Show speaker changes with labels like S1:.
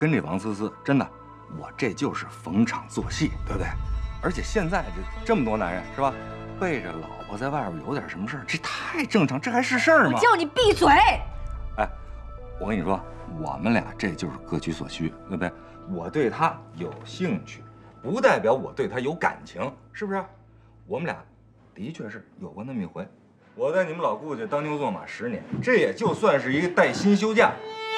S1: 跟这王思思真的，我这就是逢场作戏，对不对？而且现在这么多男人是吧，背着老婆在外边有点什么事儿，这太正常，这还是事儿吗？
S2: 我叫你闭嘴！
S1: 哎，我跟你说，我们俩这就是各取所需，对不对？我对他有兴趣，不代表我对他有感情，是不是？我们俩的确是有过那么一回。我在你们老顾家当牛做马10年，这也就算是一个带薪休假。